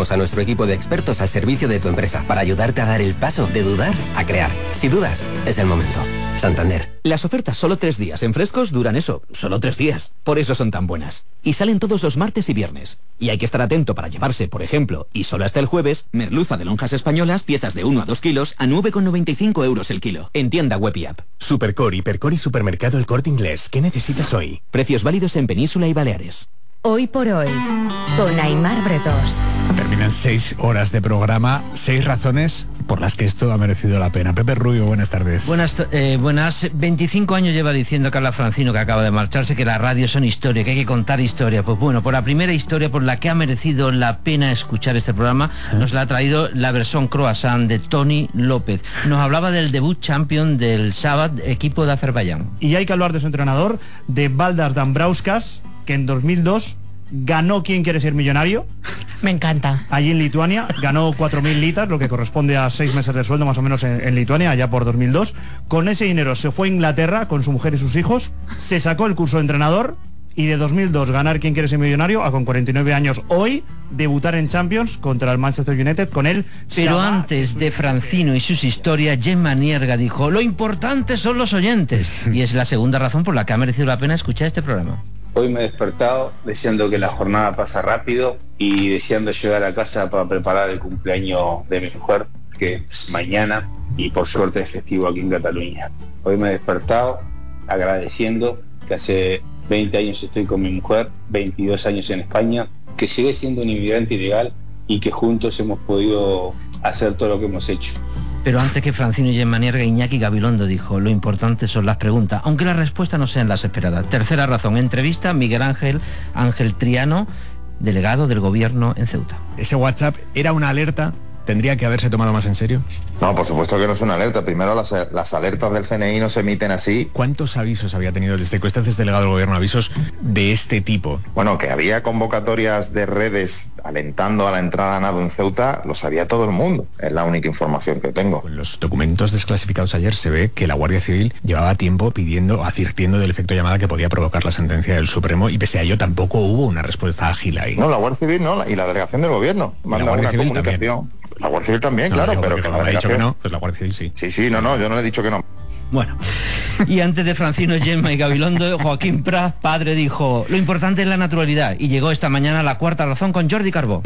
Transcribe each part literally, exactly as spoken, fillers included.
Tenemos a nuestro equipo de expertos al servicio de tu empresa para ayudarte a dar el paso de dudar a crear. Si dudas, es el momento. Santander. Las ofertas solo tres días en Frescos duran eso, solo tres días. Por eso son tan buenas. Y salen todos los martes y viernes. Y hay que estar atento para llevarse, por ejemplo, y solo hasta el jueves, merluza de lonjas españolas, piezas de uno a dos kilos, a nueve con noventa y cinco euros el kilo. En tienda web y app. Supercor, Hipercor y Supermercado El Corte Inglés. ¿Qué necesitas hoy? Precios válidos en Península y Baleares. Hoy por hoy, con Aimar Bretós. Terminan seis horas de programa, seis razones por las que esto ha merecido la pena. Pepe Rubio, buenas tardes. Buenas, eh, buenas. veinticinco años lleva diciendo Carla Francino, que acaba de marcharse, que las radios son historia, que hay que contar historia. Pues bueno, por la primera historia por la que ha merecido la pena escuchar este programa, ¿Eh? nos la ha traído la versión croissant de Tony López. Nos hablaba del debut champion del sábado, equipo de Azerbaiyán. Y hay que hablar de su entrenador, de Valdar Dambrauskas, que en dos mil dos ganó ¿Quién quiere ser millonario? Me encanta. Allí en Lituania, ganó cuatro mil litas, lo que corresponde a seis meses de sueldo más o menos en, en Lituania, allá por dos mil dos. Con ese dinero se fue a Inglaterra con su mujer y sus hijos, se sacó el curso de entrenador y de dos mil dos ganar ¿Quién quiere ser millonario? A con cuarenta y nueve años hoy debutar en Champions contra el Manchester United con él. Pero antes de Francino y sus historias, Gemma Nierga dijo: lo importante son los oyentes. Y es la segunda razón por la que ha merecido la pena escuchar este programa. Hoy me he despertado deseando que la jornada pasa rápido y deseando llegar a casa para preparar el cumpleaños de mi mujer, que es mañana, y por suerte es festivo aquí en Cataluña. Hoy me he despertado agradeciendo que hace veinte años estoy con mi mujer, veintidós años en España, que sigue siendo un inmigrante ilegal y que juntos hemos podido hacer todo lo que hemos hecho. Pero antes que Francino y Gemma Nierga, Iñaki Gabilondo dijo: lo importante son las preguntas, aunque las respuestas no sean las esperadas. Tercera razón, entrevista Miguel Ángel Ángel Triano, delegado del gobierno en Ceuta. Ese WhatsApp era una alerta, ¿tendría que haberse tomado más en serio? No, por supuesto que no es una alerta. Primero, las, las alertas del C N I no se emiten así. ¿Cuántos avisos había tenido desde que usted es delegado del gobierno, avisos de este tipo? Bueno, que había convocatorias de redes alentando a la entrada a nado en Ceuta, lo sabía todo el mundo. Es la única información que tengo. En los documentos desclasificados ayer se ve que la Guardia Civil llevaba tiempo pidiendo, advirtiendo del efecto llamada que podía provocar la sentencia del Supremo, y pese a ello tampoco hubo una respuesta ágil ahí. No, la Guardia Civil no, y la delegación del gobierno. Manda una comunicación. También. La Guardia Civil también, no, claro, digo, pero que la delegación... ha dicho que no, pues la Guardia Civil sí. Sí, sí, no, no, yo no le he dicho que no. Bueno, y antes de Francino, Gemma y Gabilondo, Joaquín Prat, padre, dijo: lo importante es la naturalidad. Y llegó esta mañana la cuarta razón con Jordi Carbó.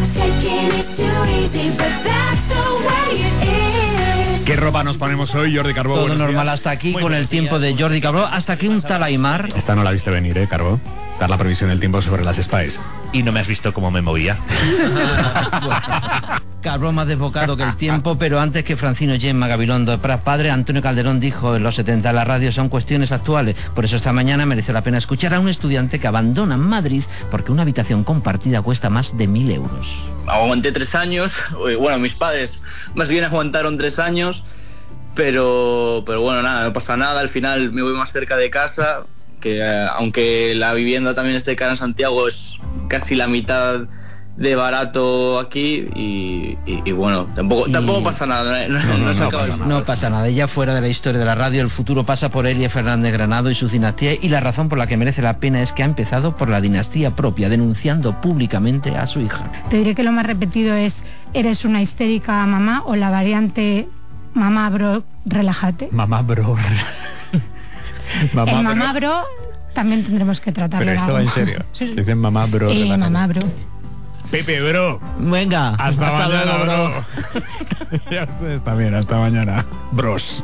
¿Qué ropa nos ponemos hoy, Jordi Carbó? Todo normal días. Hasta aquí. Muy con el tiempo días. De Jordi Carbó, hasta que un tal Aimar... Esta no la viste venir, ¿eh, Carbó? Dar la previsión del tiempo sobre las Spice. Y no me has visto cómo me movía. Bueno, Carbó más desbocado que el tiempo, pero antes que Francino, Gemma, Gabilondo, Prat, padre, Antonio Calderón dijo en los setenta: la radio son cuestiones actuales. Por eso esta mañana mereció la pena escuchar a un estudiante que abandona Madrid porque una habitación compartida cuesta más de mil euros. Aguanté tres años, bueno, mis padres más bien aguantaron tres años, pero, pero bueno, nada, no pasa nada, al final me voy más cerca de casa, que eh, aunque la vivienda también esté cara en Santiago, es casi la mitad de barato aquí y, y, y bueno, tampoco y... tampoco pasa nada, no, no, no, no, no, pasa nada. no pasa nada. Ya fuera de la historia de la radio, el futuro pasa por Elia Fernández Granado y su dinastía, y la razón por la que merece la pena es que ha empezado por la dinastía propia, denunciando públicamente a su hija. Te diré que lo más repetido es: eres una histérica mamá, o la variante mamá bro, relájate. Mamá bro. mamá el mamá bro, bro también tendremos que tratarlo. Pero esto va en serio. Sí, sí. Dicen mamá bro. Eh, mamá bro. Pepe, bro. Venga. Hasta, hasta mañana, luego, bro. bro. Y a ustedes también, hasta mañana. Bros.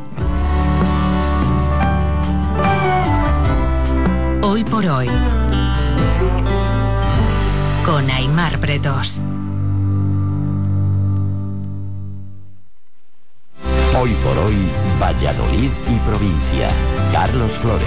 Hoy por hoy. Con Aimar Bretós. Hoy por hoy, Valladolid y provincia. Carlos Flores.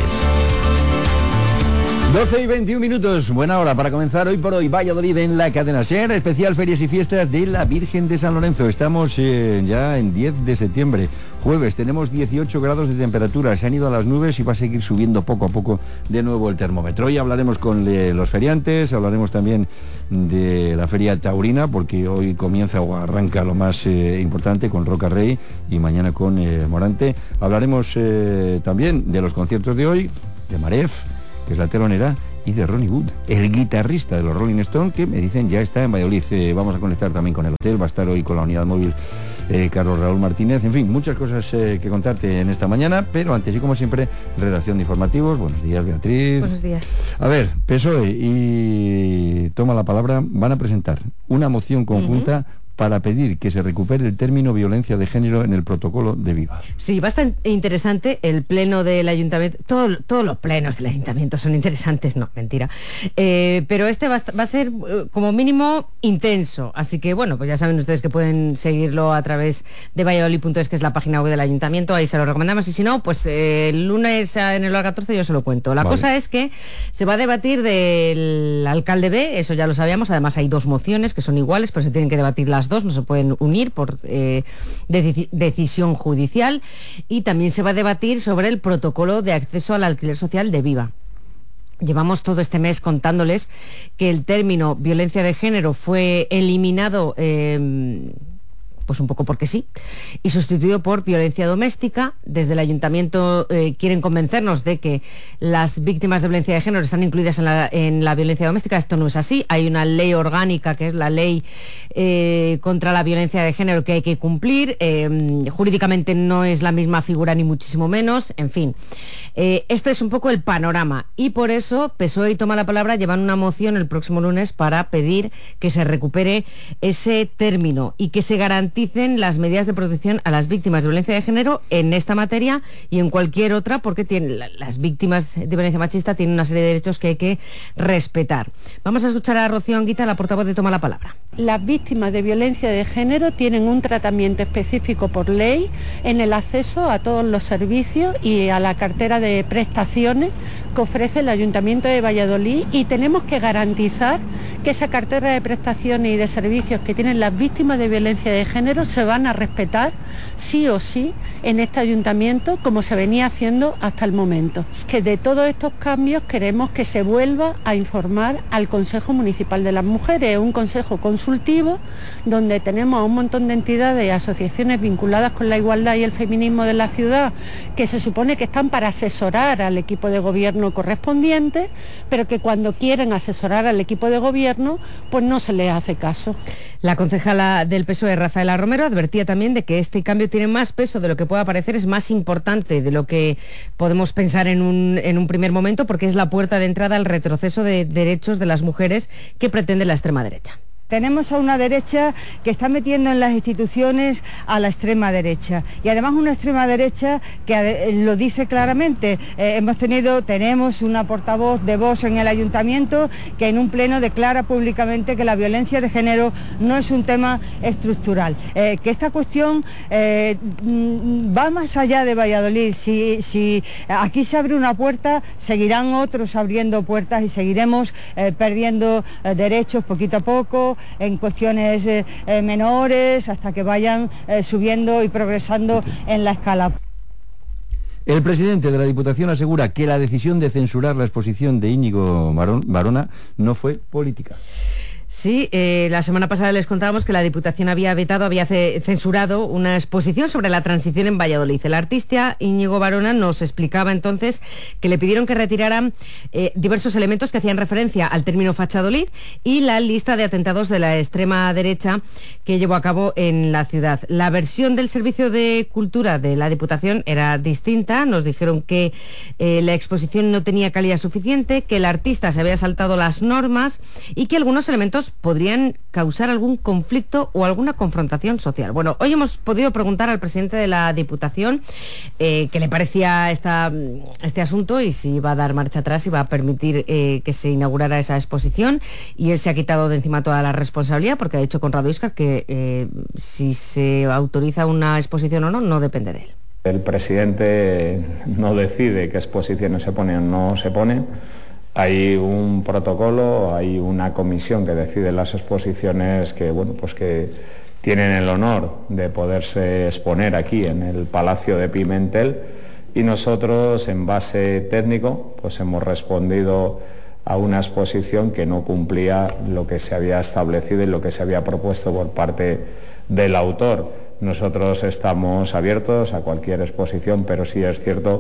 doce y veintiún minutos, buena hora para comenzar Hoy por Hoy Valladolid en la cadena SER, especial Ferias y Fiestas de la Virgen de San Lorenzo. Estamos eh, ya en diez de septiembre, jueves, tenemos dieciocho grados de temperatura, se han ido a las nubes y va a seguir subiendo poco a poco de nuevo el termómetro. Hoy hablaremos con le, los feriantes, hablaremos también de la Feria Taurina, porque hoy comienza o arranca lo más eh, importante con Roca Rey y mañana con eh, Morante. Hablaremos eh, también de los conciertos de hoy, de Maref, que es la telonera, y de Ronnie Wood, el guitarrista de los Rolling Stones, que me dicen ya está en Valladolid. Eh, vamos a conectar también con el hotel, va a estar hoy con la unidad móvil eh, Carlos Raúl Martínez. En fin, muchas cosas eh, que contarte en esta mañana, pero antes y como siempre, redacción de informativos. Buenos días, Beatriz. Buenos días. A ver, P S O E y Toma la Palabra van a presentar una moción conjunta uh-huh. para pedir que se recupere el término violencia de género en el protocolo de Viva. Sí, bastante interesante el pleno del ayuntamiento. Todo, todos los plenos del ayuntamiento son interesantes, no, mentira. Eh, pero este va, va a ser eh, como mínimo intenso. Así que bueno, pues ya saben ustedes que pueden seguirlo a través de valladolid punto es, que es la página web del ayuntamiento. Ahí se lo recomendamos. Y si no, pues eh, el lunes en el hora catorce yo se lo cuento. La vale. cosa es que se va a debatir del alcalde B, eso ya lo sabíamos. Además hay dos mociones que son iguales, pero se tienen que debatir las dos, no se pueden unir por eh, deci- decisión judicial, y también se va a debatir sobre el protocolo de acceso al alquiler social de Viva. Llevamos todo este mes contándoles que el término violencia de género fue eliminado eh, pues un poco porque sí, y sustituido por violencia doméstica. Desde el ayuntamiento eh, quieren convencernos de que las víctimas de violencia de género están incluidas en la, en la violencia doméstica. Esto no es así. Hay una ley orgánica que es la ley eh, contra la violencia de género que hay que cumplir. Eh, jurídicamente no es la misma figura ni muchísimo menos. En fin, eh, este es un poco el panorama, y por eso P S O E y Toma la Palabra llevan una moción el próximo lunes para pedir que se recupere ese término y que se garantice las medidas de protección a las víctimas de violencia de género en esta materia y en cualquier otra, porque tienen, las víctimas de violencia machista tienen una serie de derechos que hay que respetar. Vamos a escuchar a Rocío Anguita, la portavoz de Toma la Palabra. Las víctimas de violencia de género tienen un tratamiento específico por ley en el acceso a todos los servicios y a la cartera de prestaciones que ofrece el Ayuntamiento de Valladolid, y tenemos que garantizar que esa cartera de prestaciones y de servicios que tienen las víctimas de violencia de género se van a respetar sí o sí en este ayuntamiento, como se venía haciendo hasta el momento. Que de todos estos cambios queremos que se vuelva a informar al Consejo Municipal de las Mujeres, un consejo consultivo donde tenemos a un montón de entidades y asociaciones vinculadas con la igualdad y el feminismo de la ciudad, que se supone que están para asesorar al equipo de gobierno correspondiente, pero que cuando quieren asesorar al equipo de gobierno, pues no se les hace caso. La concejala del P S O E, Rafaela Romero, advertía también de que este cambio tiene más peso de lo que pueda parecer, es más importante de lo que podemos pensar en un, en un primer momento, porque es la puerta de entrada al retroceso de derechos de las mujeres que pretende la extrema derecha. Tenemos a una derecha que está metiendo en las instituciones a la extrema derecha, y además una extrema derecha que lo dice claramente. Eh, hemos tenido, tenemos una portavoz de Vox en el ayuntamiento que en un pleno declara públicamente que la violencia de género no es un tema estructural, eh, que esta cuestión eh, va más allá de Valladolid. Si, si aquí se abre una puerta, seguirán otros abriendo puertas y seguiremos eh, perdiendo eh, derechos poquito a poco, en cuestiones eh, eh, menores, hasta que vayan eh, subiendo y progresando en la escala. El presidente de la Diputación asegura que la decisión de censurar la exposición de Íñigo Varona no fue política. Sí, eh, la semana pasada les contábamos que la Diputación había vetado, había censurado una exposición sobre la transición en Valladolid. El artista Íñigo Varona nos explicaba entonces que le pidieron que retiraran eh, diversos elementos que hacían referencia al término fachadolid y la lista de atentados de la extrema derecha que llevó a cabo en la ciudad. La versión del Servicio de Cultura de la Diputación era distinta. Nos dijeron que eh, la exposición no tenía calidad suficiente, que el artista se había saltado las normas y que algunos elementos podrían causar algún conflicto o alguna confrontación social. Bueno, hoy hemos podido preguntar al presidente de la Diputación eh, qué le parecía esta, este asunto y si iba a dar marcha atrás y va a permitir eh, que se inaugurara esa exposición, y él se ha quitado de encima toda la responsabilidad porque ha dicho con Radio Iscar que eh, si se autoriza una exposición o no, no depende de él. El presidente no decide qué exposiciones se ponen o no se ponen. Hay un protocolo, hay una comisión que decide las exposiciones que, bueno, pues que tienen el honor de poderse exponer aquí en el Palacio de Pimentel, y nosotros, en base técnico, pues hemos respondido a una exposición que no cumplía lo que se había establecido y lo que se había propuesto por parte del autor. Nosotros estamos abiertos a cualquier exposición, pero sí es cierto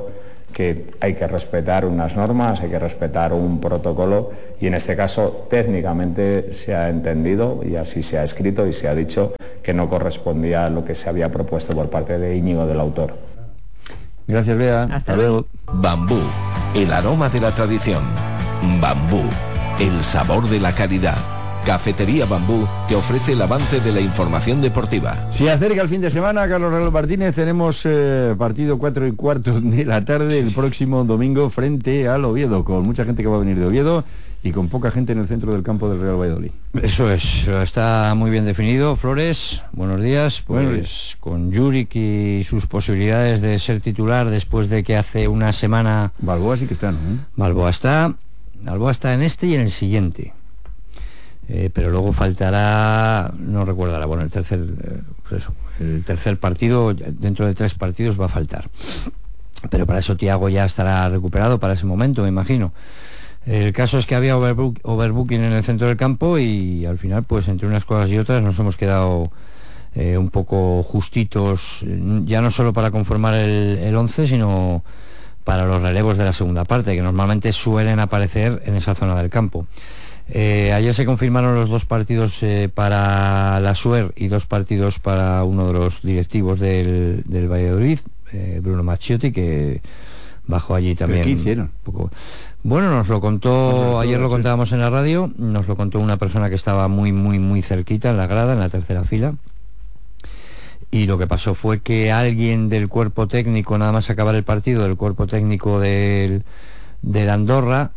que hay que respetar unas normas, hay que respetar un protocolo y en este caso técnicamente se ha entendido y así se ha escrito y se ha dicho que no correspondía a lo que se había propuesto por parte de Íñigo del Autor. Gracias, Bea. Hasta, Hasta luego. luego. Bambú, el aroma de la tradición. Bambú, el sabor de la calidad. Cafetería Bambú te ofrece el avance de la información deportiva. Se acerca el fin de semana, Carlos Reloj Martínez. Tenemos eh, partido cuatro y cuarto de la tarde el próximo domingo frente al Oviedo, con mucha gente que va a venir de Oviedo y con poca gente en el centro del campo del Real Valladolid. Eso es, está muy bien definido. Flores, buenos días. Pues Buenos días. Con Juric y sus posibilidades de ser titular después de que hace una semana... Balboa sí que está, ¿no? Balboa está, Balboa está en este y en el siguiente. Eh, pero luego faltará, no recordará, bueno, el tercer, eh, pues eso, el tercer partido, dentro de tres partidos va a faltar. Pero para eso Thiago ya estará recuperado para ese momento, me imagino. El caso es que había overbook, overbooking en el centro del campo y al final, pues entre unas cosas y otras, nos hemos quedado eh, un poco justitos, ya no solo para conformar el, el once, sino para los relevos de la segunda parte, que normalmente suelen aparecer en esa zona del campo. Eh, ayer se confirmaron los dos partidos eh, para la Suer y dos partidos para uno de los directivos del, del Valladolid, eh, Bruno Macciotti, que bajó allí también. ¿Pero qué hicieron? Un poco. Bueno, nos lo contó, ayer lo contábamos en la radio, nos lo contó una persona que estaba muy, muy, muy cerquita en la grada, en la tercera fila. Y lo que pasó fue que alguien del cuerpo técnico, nada más acabar el partido, del cuerpo técnico del de Andorra,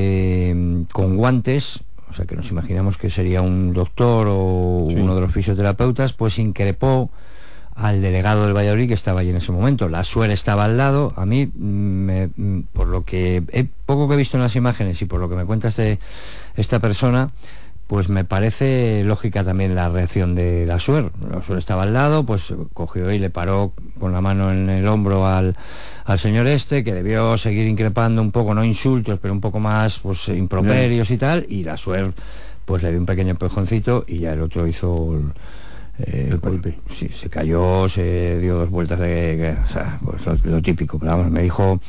eh, con guantes, o sea que nos imaginamos que sería un doctor o sí. uno de los fisioterapeutas, pues increpó al delegado del Valladolid que estaba allí en ese momento. La Suer estaba al lado. A mí, me, por lo que he, poco que he visto en las imágenes y por lo que me cuenta este, esta persona, pues me parece lógica también la reacción de la Suer. La Suer estaba al lado, pues cogió y le paró con la mano en el hombro al, al señor este, que debió seguir increpando un poco, no insultos, pero un poco más pues improperios y tal, y la Suer pues le dio un pequeño empujoncito y ya el otro hizo el, eh, el golpe. Sí, se cayó, se dio dos vueltas de... de o sea, pues lo, lo típico, pero vamos, me dijo...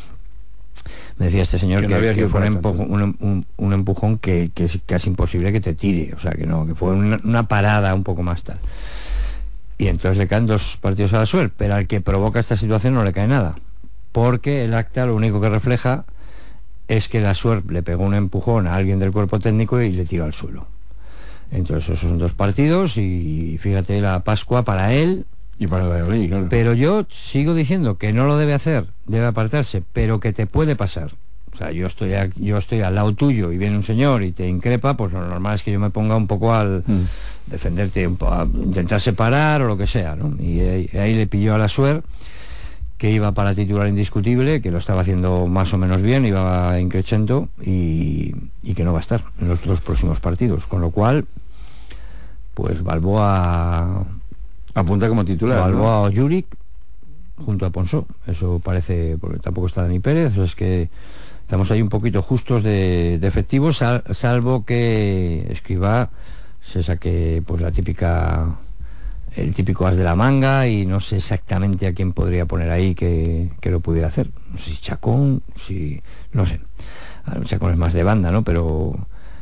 Me decía este señor que, que, no que fue un empujón, un, un, un empujón que, que es casi imposible que te tire, o sea que no, que fue una, una parada un poco más tal. Y entonces le caen dos partidos a la Suer, pero al que provoca esta situación no le cae nada, porque el acta lo único que refleja es que la Suer le pegó un empujón a alguien del cuerpo técnico y le tiró al suelo. Entonces esos son dos partidos y fíjate la Pascua para él. Y para el Valladolid, claro. Pero yo sigo diciendo que no lo debe hacer, debe apartarse, pero que te puede pasar. O sea, yo estoy a, yo estoy al lado tuyo y viene un señor y te increpa, pues lo normal es que yo me ponga un poco al mm. defenderte, un poco, a intentar separar o lo que sea, ¿no? Y ahí, ahí le pilló a la Suer, que iba para titular indiscutible, que lo estaba haciendo más o menos bien, iba increchendo y, y que no va a estar en los dos próximos partidos. Con lo cual, pues Balboa... apunta como titular, Balboa ¿no? o Juric junto a Ponsó, eso parece, porque tampoco está Dani Pérez, o es que estamos ahí un poquito justos de, de efectivos, sal, salvo que Escribá se saque pues la típica, el típico as de la manga y no sé exactamente a quién podría poner ahí que, que lo pudiera hacer, no sé si Chacón, si no sé, Chacón es más de banda, ¿no? Pero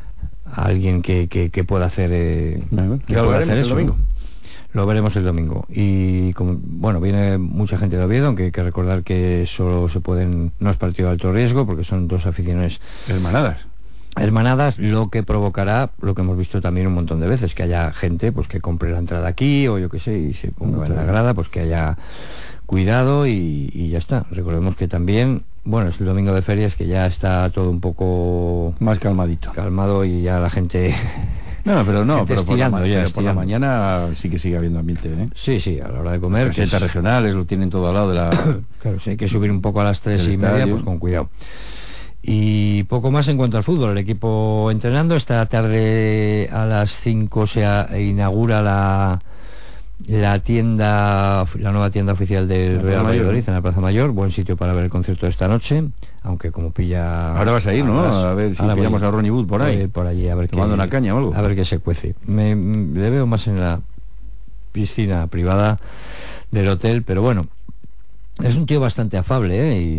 a alguien que, que, que pueda hacer, eh, que pueda hacer eso. Domingo. Lo veremos el domingo. Y como, bueno, viene mucha gente de Oviedo, aunque hay que recordar que solo se pueden, no es partido de alto riesgo, porque son dos aficiones hermanadas. Hermanadas, lo que provocará lo que hemos visto también un montón de veces, que haya gente pues que compre la entrada aquí, o yo qué sé, y se ponga no, en la grada, pues que haya cuidado y, y ya está. Recordemos que también, bueno, es el domingo de ferias, que ya está todo un poco más calmadito. Calmado y ya la gente... No, pero no, pero por, la, ya pero por la mañana sí que sigue habiendo ambiente, ¿eh? Sí, sí, a la hora de comer. Casetas es... regionales lo tienen todo al lado de la... Claro, si hay que subir un poco a las tres y estadio. media, pues con cuidado. Y poco más en cuanto al fútbol. El equipo entrenando. Esta tarde a las cinco se inaugura la la tienda, la nueva tienda oficial del Real Valladolid en la Plaza Mayor. Buen sitio para ver el concierto de esta noche, aunque como pilla... Ahora vas a ir, ¿no? A ver si pillamos a Ronnie Wood por ahí. Por allí, a ver tomando qué, una caña o algo. A ver qué se cuece. Me, le veo más en la piscina privada del hotel, pero bueno, es un tío bastante afable, ¿eh? Y bueno,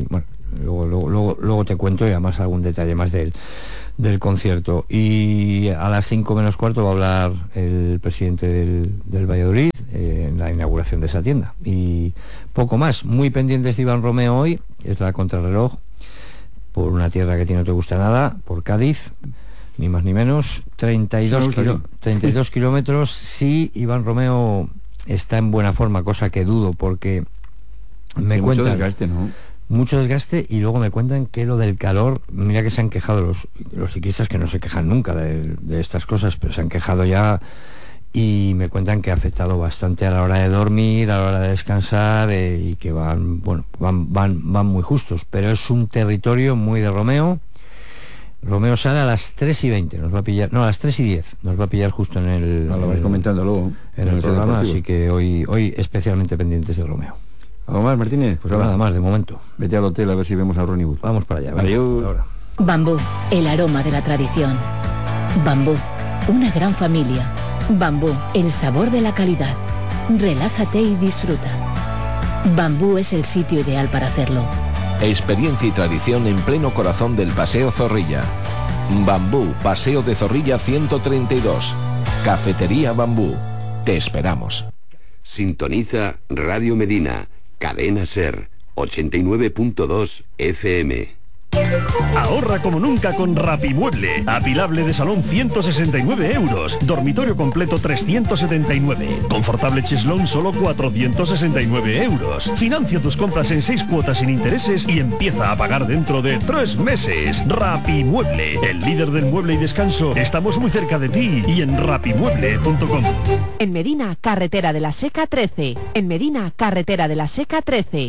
luego, luego, luego, luego te cuento y además algún detalle más del, del concierto. Y a las cinco menos cuarto va a hablar el presidente del, del Valladolid eh, en la inauguración de esa tienda. Y poco más, muy pendientes de Iván Romeo hoy, es la contrarreloj, por una tierra que a ti no te gusta nada, por Cádiz, ni más ni menos, treinta y dos, kilo, treinta y dos kilómetros. Sí, Iván Romeo está en buena forma, cosa que dudo, porque me Hay cuentan... mucho desgaste, ¿no? Mucho desgaste, y luego me cuentan que lo del calor, mira que se han quejado los, los ciclistas, que no se quejan nunca de, de estas cosas, pero se han quejado ya, y me cuentan que ha afectado bastante a la hora de dormir, a la hora de descansar, eh, y que van, bueno, van, van, van muy justos, pero es un territorio muy de Romeo. Romeo sale a las tres y veinte, nos va a pillar, no, a las tres y diez, nos va a pillar justo en el... No, lo vais comentando luego. En el programa, así que hoy, hoy especialmente pendientes de Romeo. ¿Algo más, Martínez? Pues ahora, nada más, de momento. Vete al hotel a ver si vemos a Ronnie Wood. Vamos para allá. Adiós. Ahora. Bambú, el aroma de la tradición. Bambú, una gran familia. Bambú, el sabor de la calidad. Relájate y disfruta. Bambú es el sitio ideal para hacerlo. Experiencia y tradición en pleno corazón del Paseo Zorrilla. Bambú, Paseo de Zorrilla ciento treinta y dos. Cafetería Bambú. Te esperamos. Sintoniza Radio Medina, Cadena Ser, ochenta y nueve punto dos F M. Ahorra como nunca con Rapimueble. Apilable de salón ciento sesenta y nueve euros. Dormitorio completo trescientos setenta y nueve. Confortable cheslón solo cuatrocientos sesenta y nueve euros. Financia tus compras en seis cuotas sin intereses y empieza a pagar dentro de tres meses. Rapimueble, el líder del mueble y descanso. Estamos muy cerca de ti y en rapimueble punto com. En Medina, carretera de la Seca trece. En Medina, carretera de la Seca trece.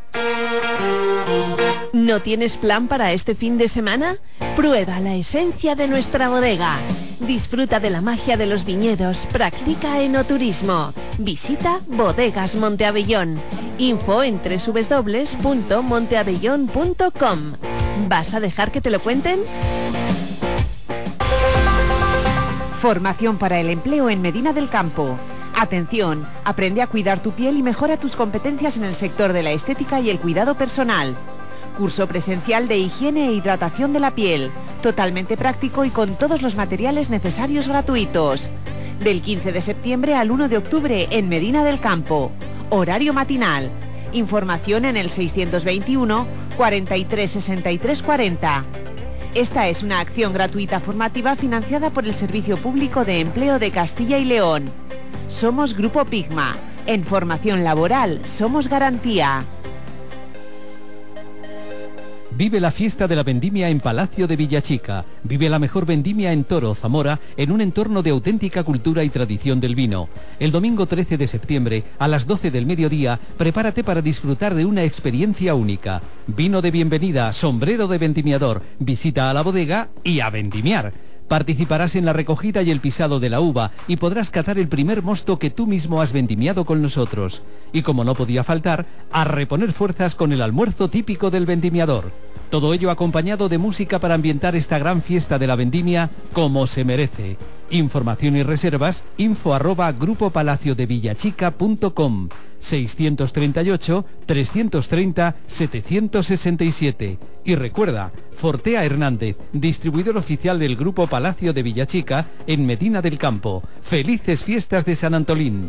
¿No tienes plan para este fin de semana? Prueba la esencia de nuestra bodega. Disfruta de la magia de los viñedos. Practica enoturismo. Visita Bodegas Monteabellón. Info en doble u doble u doble u punto monteabellón punto com. ¿Vas a dejar que te lo cuenten? Formación para el empleo en Medina del Campo. Atención, aprende a cuidar tu piel y mejora tus competencias en el sector de la estética y el cuidado personal. Curso presencial de higiene e hidratación de la piel, totalmente práctico y con todos los materiales necesarios gratuitos. Del quince de septiembre al uno de octubre en Medina del Campo. Horario matinal. Información en el seiscientos veintiuno, cuarenta y tres, sesenta y tres, cuarenta. Esta es una acción gratuita formativa financiada por el Servicio Público de Empleo de Castilla y León. Somos Grupo Pigma. En formación laboral somos garantía. Vive la fiesta de la vendimia en Palacio de Villachica. Vive la mejor vendimia en Toro, Zamora, en un entorno de auténtica cultura y tradición del vino. El domingo trece de septiembre, a las doce del mediodía, prepárate para disfrutar de una experiencia única. Vino de bienvenida, sombrero de vendimiador, visita a la bodega y a vendimiar. Participarás en la recogida y el pisado de la uva y podrás catar el primer mosto que tú mismo has vendimiado con nosotros. Y como no podía faltar, a reponer fuerzas con el almuerzo típico del vendimiador. Todo ello acompañado de música para ambientar esta gran fiesta de la vendimia como se merece. Información y reservas, info arroba grupo palacio de villachica punto com, seiscientos treinta y ocho, trescientos treinta, setecientos sesenta y siete. Y recuerda, Fortea Hernández, distribuidor oficial del Grupo Palacio de Villachica en Medina del Campo. Felices fiestas de San Antolín.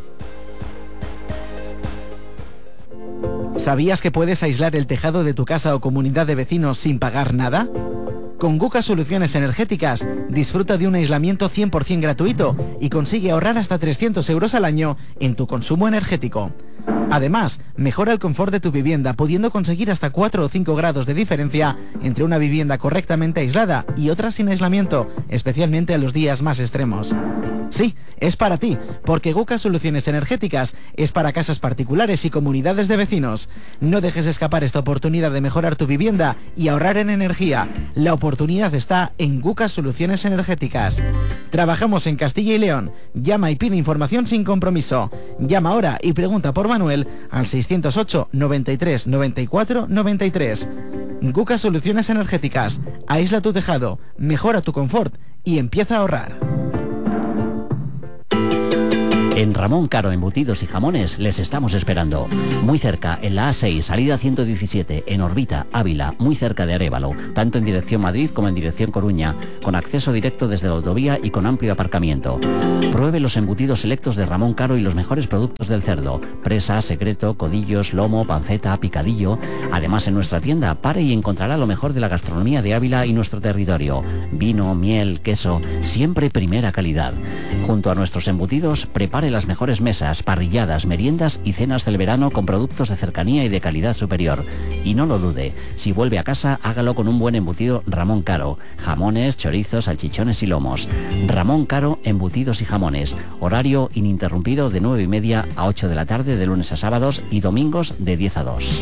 ¿Sabías que puedes aislar el tejado de tu casa o comunidad de vecinos sin pagar nada? Con Guca Soluciones Energéticas, disfruta de un aislamiento cien por ciento gratuito y consigue ahorrar hasta trescientos euros al año en tu consumo energético. Además, mejora el confort de tu vivienda, pudiendo conseguir hasta cuatro o cinco grados de diferencia entre una vivienda correctamente aislada y otra sin aislamiento, especialmente en los días más extremos. Sí, es para ti, porque Guca Soluciones Energéticas es para casas particulares y comunidades de vecinos. No dejes escapar esta oportunidad de mejorar tu vivienda y ahorrar en energía. La oportunidad está en Guca Soluciones Energéticas. Trabajamos en Castilla y León. Llama y pide información sin compromiso. Llama ahora y pregunta por Manuel al seiscientos ocho, noventa y tres, noventa y cuatro, noventa y tres. Guca Soluciones Energéticas. Aísla tu tejado, mejora tu confort y empieza a ahorrar. En Ramón Caro Embutidos y Jamones les estamos esperando. Muy cerca, en la A seis, salida ciento diecisiete, en Orbita, Ávila, muy cerca de Arévalo, tanto en dirección Madrid como en dirección Coruña, con acceso directo desde la autovía y con amplio aparcamiento. Pruebe los embutidos selectos de Ramón Caro y los mejores productos del cerdo: presa, secreto, codillos, lomo, panceta, picadillo. Además, en nuestra tienda pare y encontrará lo mejor de la gastronomía de Ávila y nuestro territorio: vino, miel, queso, siempre primera calidad. Junto a nuestros embutidos, prepare las mejores mesas, parrilladas, meriendas y cenas del verano con productos de cercanía y de calidad superior. Y no lo dude, si vuelve a casa, hágalo con un buen embutido Ramón Caro: jamones, chorizos, salchichones y lomos. Ramón Caro Embutidos y Jamones. Horario ininterrumpido de nueve y media a ocho de la tarde de lunes a sábados y domingos de diez a dos.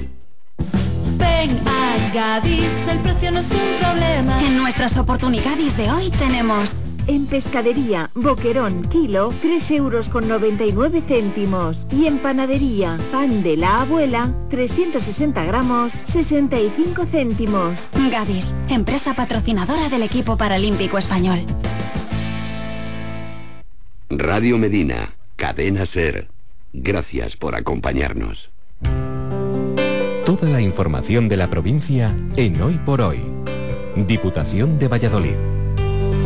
Ven a Gadis, el precio no es un problema. En nuestras oportunidades de hoy tenemos... En pescadería, boquerón, kilo, tres euros con noventa y nueve céntimos. Y en panadería, pan de la abuela, trescientos sesenta gramos, sesenta y cinco céntimos. Gadis, empresa patrocinadora del equipo paralímpico español. Radio Medina, Cadena SER. Gracias por acompañarnos. Toda la información de la provincia en Hoy por Hoy. Diputación de Valladolid.